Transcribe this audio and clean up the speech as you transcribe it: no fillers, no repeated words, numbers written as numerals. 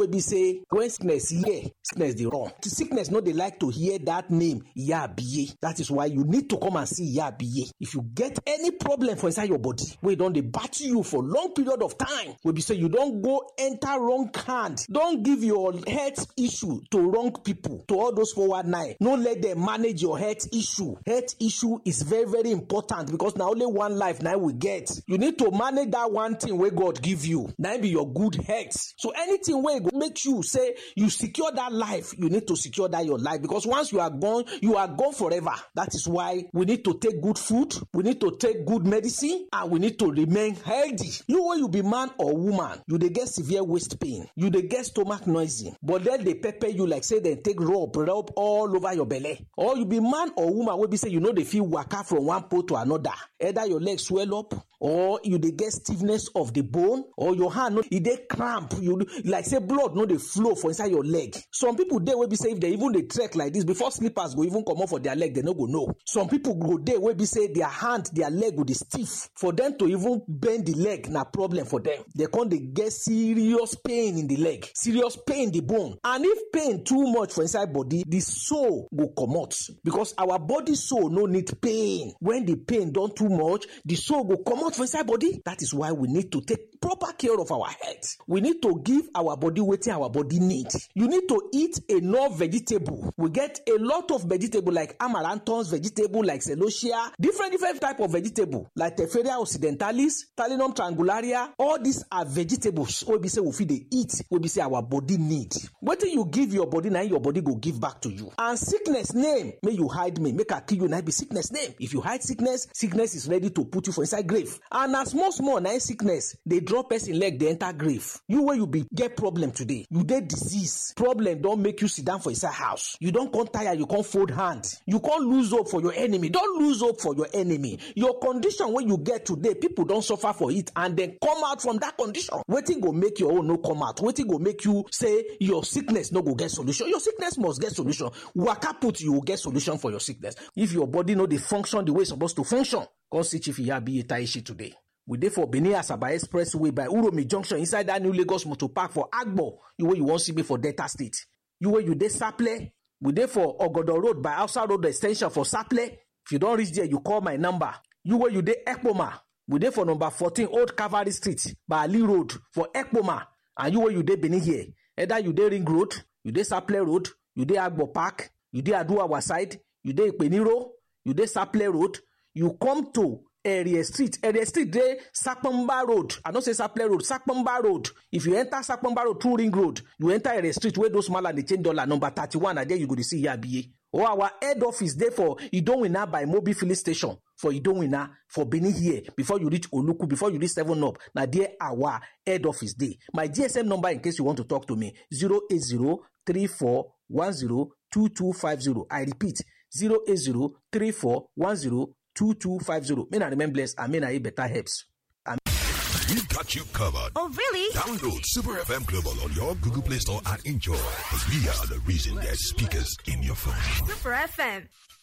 will be say when sickness here, sickness dey run. Sickness no dey like to hear that name Iyabiye. That is why you need to come and see Iyabiye. If you get any problem for inside your body, wey don dey battle you for long period of time, wey be say you don go enter wrong hand, don give your health issue to wrong people, to all those 419. No let them manage your health issue. Health issue is very, very important because na only one life now we get. You need to manage that one thing wey God give you. Now be your good health. So anything wey go make you say you secure that life, you need to secure that your life, because once you are gone forever. That is why we need to take good food, we need to take good medicine, and we need to remain healthy. You when you be man or woman, you dey get severe waist pain, you dey get stomach noisy, but then they pepper you like say they take rub all over your belly. Or you be man or woman wey be say you know they feel waka from one pole to another. Either your leg swell up, or you dey get stiffness of the bone, or your hand no e dey cramp. You like say blood no dey flow for inside your leg. Some people dey wey be say if they even dey trek like this, before slippers go even come off for their leg, they no go know. Some people go dey wey be say their hand, their leg go dey stiff. For them to even bend the leg na problem for them. They come dey get serious pain in the leg, serious pain in the bone. And if pain too much for inside body, the soul go comot, because our body soul no need pain. When the pain don too much, the soul go comot for inside body. That is why we need to take proper care of our health. We need to give our body wetin our body need. You need to eat enough vegetable. We get a lot of vegetable like amaranthus vegetable, like celosia, different type of vegetable like Tephria occidentalis, Talinum triangularia. All these are vegetables wey be say we fit dey eat, wey be say our body need. Wetin you give your body, na your body go give back to you. And sickness name, may you hide me, make I kill you, na be sickness name. If you hide sickness, sickness is ready to put you for inside grave. And as small na sickness, they drop person leg, they enter grave. You where you be get problem today, you get disease, problem don't make you sit down for inside house. You don't come tire, you can't fold hand, you can't lose hope for your enemy. Don't lose hope for your enemy. Your condition when you get today, people don't suffer for it and then come out from that condition. Wetin go make your own no come out? Wetin go make you say your sickness no go get solution? Your sickness must get solution. Waka put, you will get solution for your sickness. If your body no dey function the way it's supposed to function, come see Chief Iyabiye Taishi today. We dey for Benin Asaba Expressway by Uromi Junction inside that new Lagos Motor Park for Agbo. You where you want see me for Delta State. You where you dey Saple. We dey for Ogodo Road by Outside Road Extension for Saple. If you don't reach there, you call my number. You where you dey Ekpoma. We dey for number 14 Old Cavalry Street by Ali Road for Ekpoma. And you where you dey Benin here. Either you dey Ring Road, you dey Saple Road, you dey Agbo Park, you dey Aduawa side, you dey Ipeniro, you dey Saple Road. You come to Area Street dey Sapamba Road. I don't say Saple Road, Sapamba Road. If you enter Sapamba Road through Ring Road, you enter Area Street where those mala they change dollar number 31, and there you go to see Iyabiye. Or our head office there for Idowina by Mobi Filling Station for Idowina for Benin here. Before you reach Oluku, before you reach 7 Up, now there our head office there. My GSM number in case you want to talk to me, 08034102250. I repeat, 08034102250. May I remain blessed and may I better helps. We've got you covered. Oh, really? Download Super FM Global on your Google Play Store and enjoy. Because we are the reason there's speakers in your phone. Super FM.